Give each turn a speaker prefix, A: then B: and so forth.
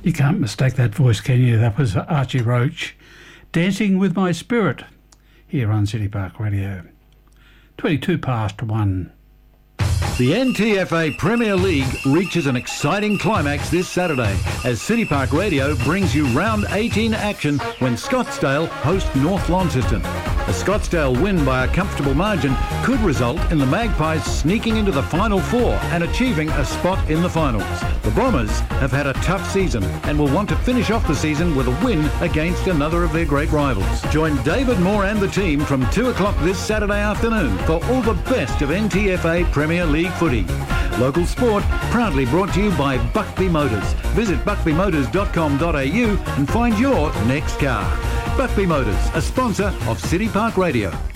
A: You can't mistake that voice, can you? That was Archie Roach, Dancing With My Spirit, here on City Park Radio. 22 past 1.
B: The NTFA Premier League reaches an exciting climax this Saturday as City Park Radio brings you round 18 action when Scottsdale host North Launceston. A Scottsdale win by a comfortable margin could result in the Magpies sneaking into the Final Four and achieving a spot in the finals. The Bombers have had a tough season and will want to finish off the season with a win against another of their great rivals. Join David Moore and the team from 2 o'clock this Saturday afternoon for all the best of NTFA Premier League footy. Local sport proudly brought to you by Buckby Motors. Visit buckbymotors.com.au and find your next car. Buckby Motors, a sponsor of City Park Radio.